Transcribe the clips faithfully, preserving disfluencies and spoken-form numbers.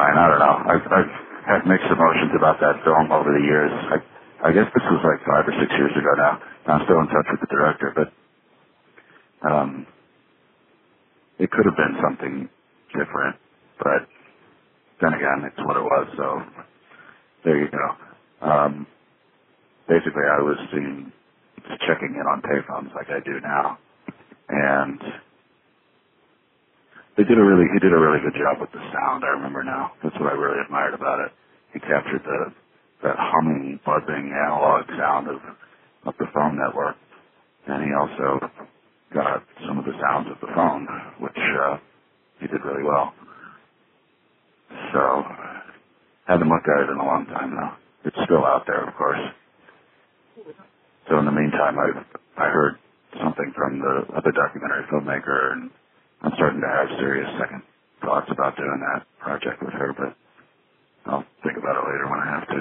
fine. I don't know. I've, I've had mixed emotions about that film over the years. I, I guess this was like five or six years ago now. I'm still in touch with the director, but um, it could have been something different. But then again, it's what it was. So there you go. Um, basically, I was in, checking in on payphones like I do now, and they did a really he did a really good job with the sound. I remember now. That's what I really admired about it. He captured the that humming, buzzing analog sound of of the phone network, and he also got some of the sounds of the phone, which uh, he did really well. So haven't looked at it in a long time though. It's still out there, of course. So in the meantime, I I heard something from the other documentary filmmaker, and I'm starting to have serious second thoughts about doing that project with her, but I'll think about it later when I have to.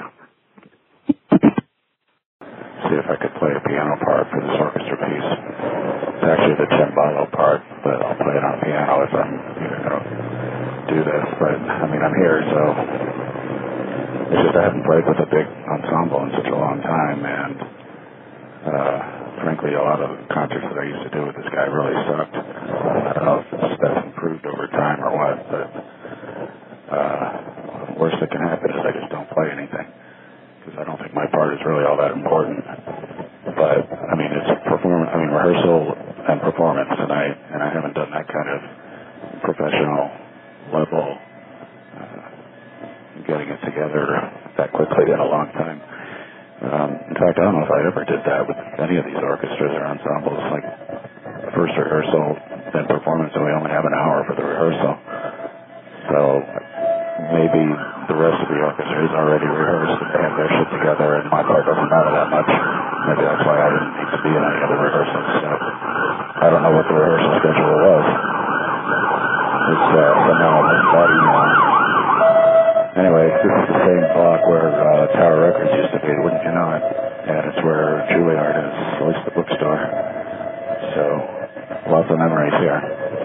See if I could play a piano part for this orchestra piece. It's actually the cembalo part, but I'll play it on piano if I'm going to do this. But, I mean, I'm here, so it's just I haven't played with a big ensemble in such a long time, and uh, frankly, a lot of concerts that I used to do with this guy really sucked. I don't know if that's improved over time or what, but uh, the worst that can happen is I just don't play anything, because I don't think my part is really all that important. But I mean, it's perform. I mean, rehearsal and performance, and I and I haven't done that kind of professional level uh, getting it together that quickly in a long time. Um, in fact, I don't know if I ever did that with any of these orchestras or ensembles. Like first rehearsal, then performance, and we only have an hour for the rehearsal. So maybe the rest of the orchestra is already rehearsed and they have their shit together, and my part doesn't matter that much. Maybe that's why I didn't need to be in any of the rehearsals. So I don't know what the rehearsal schedule was. It's uh, somehow I missed that email. Anyway, this is the same block where uh, Tower Records used to be, wouldn't you know it? And it's where Juilliard is, at least the bookstore. So lots of memories here.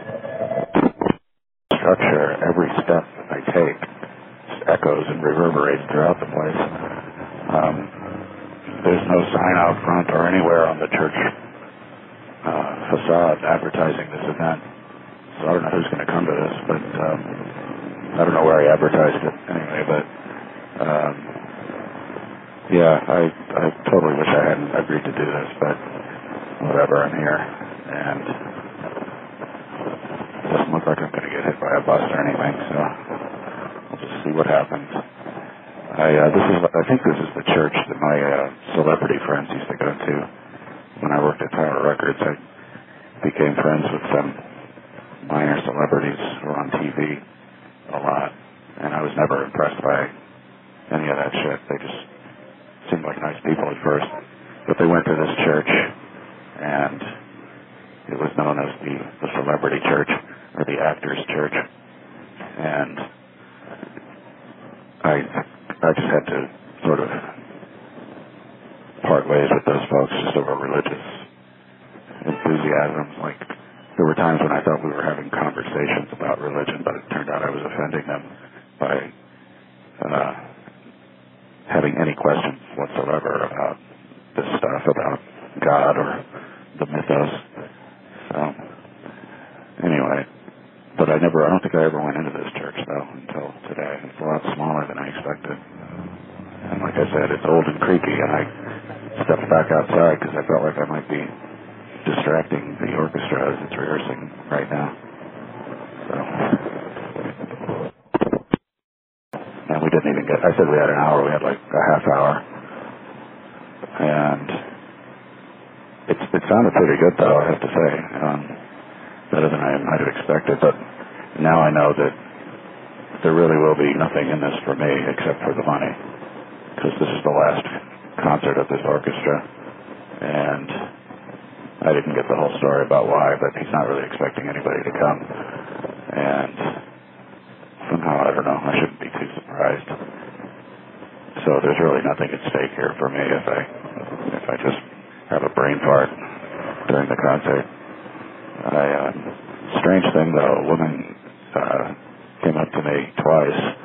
Structure, every step I take echoes and reverberates throughout the place. Um, there's no sign out front or anywhere on the church uh, facade advertising this event. So I don't know who's going to come to this, but um, I don't know where he advertised it anyway. But um, yeah, I, I totally wish I hadn't agreed to do this, but whatever, I'm here. And it doesn't look like I'm going to get hit by a bus or anything, so we'll just see what happens. I uh, this is I think this is the church that my uh, celebrity friends used to go to when I worked at Tower Records. I became friends with some minor celebrities who were on T V a lot, and I was never impressed by any of that shit. They just seemed like nice people at first, but they went to this church, and it was known as the, the celebrity church, or the actors' church, and I I just had to sort of part ways with those folks just over religious enthusiasms. Like, there were times when I thought we were having conversations about religion, but it turned out I was offending them by uh, having any questions whatsoever about this stuff, about God or the mythos. So, anyway, but I never, I don't think I ever went into this church, though, until today. It's a lot smaller than I expected. And like I said, it's old and creaky, and I stepped back outside because I felt like I might be distracting the orchestra as it's rehearsing right now. So, and we didn't even get, I said we had an hour, we had like a half hour. And it's, it sounded pretty good, though, I have to say. Um, better than I might have expected, but now I know that there really will be nothing in this for me except for the money, because this is the last concert of this orchestra, and I didn't get the whole story about why, but he's not really expecting anybody to come, and somehow, I don't know, I shouldn't be too surprised. So there's really nothing at stake here for me if I if I just have a brain fart during the concert. I, uh, strange thing though, a woman uh, came up to me twice